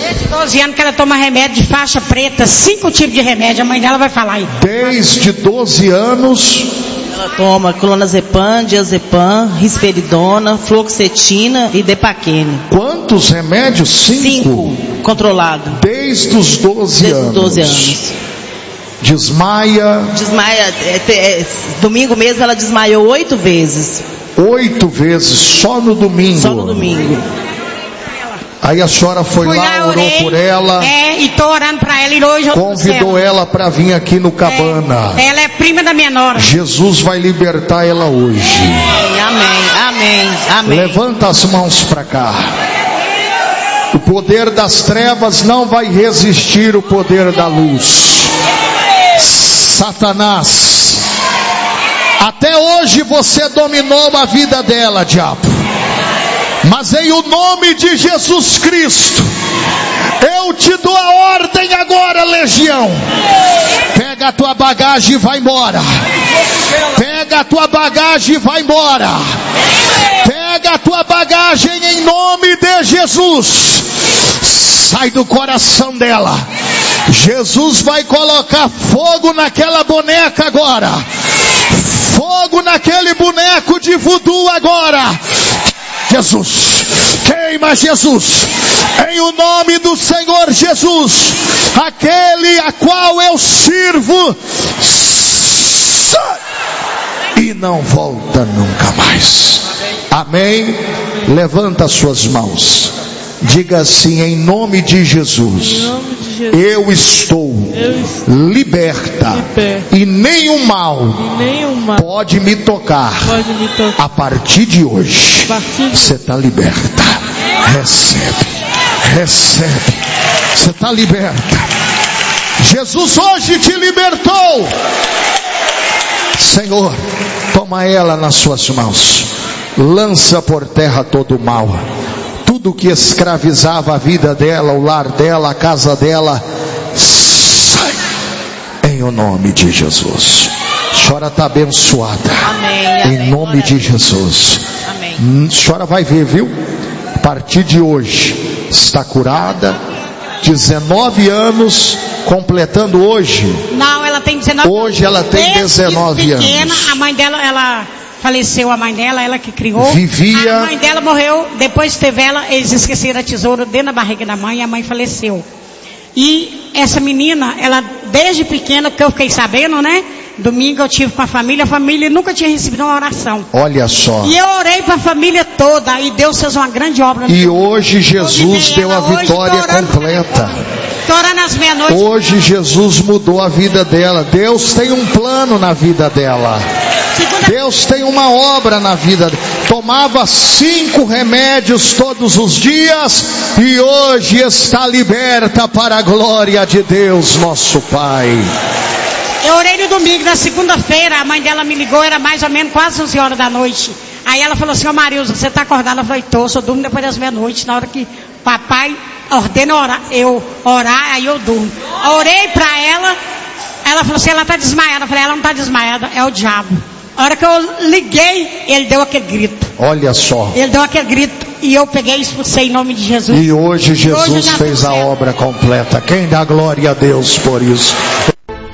Desde 12 anos que ela toma remédio de faixa preta, 5 tipos de remédio. A mãe dela vai falar aí. Desde 12 anos. Ela toma clonazepam, diazepam, risperidona, fluoxetina e depaquene. Quantos remédios? 5. Controlado. Desde os 12 anos. 12 anos. Desmaia. Domingo mesmo ela desmaiou 8 vezes. 8 vezes, só no domingo. Só no domingo. Aí a senhora foi lá, orou por ela. E tô orando pra ela e hoje eu convidou ela para vir aqui no Cabana. Ela é prima da minha nora. Jesus vai libertar ela hoje. Amém. Levanta as mãos para cá. O poder das trevas não vai resistir o poder da luz. Satanás, até hoje você dominou a vida dela, diabo. Mas em o nome de Jesus Cristo, eu te dou a ordem agora, legião. Pega a tua bagagem e vai embora. Pega a tua bagagem e vai embora. Pega a tua bagagem em nome de Jesus. Sai do coração dela. Jesus vai colocar fogo naquela boneca agora. Fogo naquele boneco de voodoo agora. Jesus, queima Jesus, em o nome do Senhor Jesus, aquele a qual eu sirvo, sai e não volta nunca mais. Amém? Levanta suas mãos, diga assim: em nome de Jesus, eu estou liberta e nenhum mal pode me tocar. A partir de hoje você está liberta. Recebe, você está liberta. Jesus hoje te libertou. Senhor, toma ela nas suas mãos, lança por terra todo o mal, tudo que escravizava a vida dela, o lar dela, a casa dela, sai, em o nome de Jesus. A senhora está abençoada. Amém. Em nome de Jesus. Amém. A senhora vai ver, viu? A partir de hoje está curada. 19 anos, completando hoje. Não, ela tem 19 anos. Hoje ela tem 19 anos. A mãe dela, ela faleceu, a mãe dela, ela que criou. Vivia. A mãe dela morreu, depois que teve ela, eles esqueceram a tesoura dentro da barriga da mãe e a mãe faleceu. E essa menina, ela desde pequena, que eu fiquei sabendo, né? Domingo eu tive com a família nunca tinha recebido uma oração. Olha só. E eu orei para a família toda e Deus fez uma grande obra. E hoje Jesus deu a vitória completa. Às meia-noite. Hoje Jesus mudou a vida dela. Deus tem um plano na vida dela. Deus tem uma obra na vida dela. Tomava 5 remédios todos os dias e hoje está liberta para a glória de Deus, nosso Pai. Eu orei no domingo, na segunda-feira, a mãe dela me ligou, era mais ou menos quase 11 horas da noite. Aí ela falou assim: ô Marilza, você está acordada? Eu falei: tô, só durmo depois das meia-noite, na hora que papai ordena eu orar, aí eu durmo. Eu orei para ela, ela falou assim: ela está desmaiada. Eu falei: ela não está desmaiada, é o diabo. A hora que eu liguei, ele deu aquele grito. Olha só. Ele deu aquele grito e eu peguei e expulsei em nome de Jesus. E hoje Jesus fez a obra completa. Quem dá glória a Deus por isso?